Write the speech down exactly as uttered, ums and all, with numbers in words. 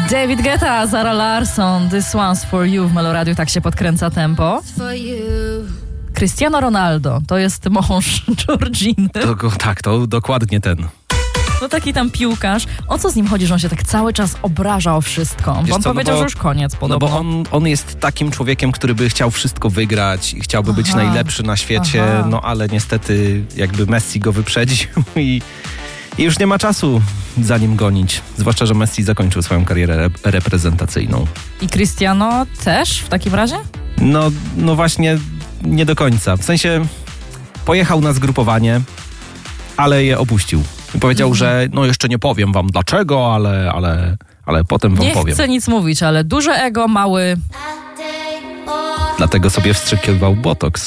David Guetta, Zara Larsson, This One's For You w Meloradiu, tak się podkręca tempo. Cristiano Ronaldo, to jest mąż Georginy. To, tak, to dokładnie ten. No taki tam piłkarz. O co z nim chodzi, że on się tak cały czas obraża o wszystko? Bo Wiesz on co, powiedział, no bo, że już koniec podobno. No bo on, on jest takim człowiekiem, który by chciał wszystko wygrać i chciałby Aha. być najlepszy na świecie, Aha. no ale niestety jakby Messi go wyprzedził i, i już nie ma czasu za nim gonić. Zwłaszcza, że Messi zakończył swoją karierę rep- reprezentacyjną. I Cristiano też w takim razie? No, no właśnie nie do końca. W sensie pojechał na zgrupowanie, ale je opuścił. I powiedział, mhm. że no jeszcze nie powiem wam dlaczego, ale, ale, ale potem wam nie powiem. Nie chcę nic mówić, ale duże ego, mały... Dlatego sobie wstrzykiwał botoks.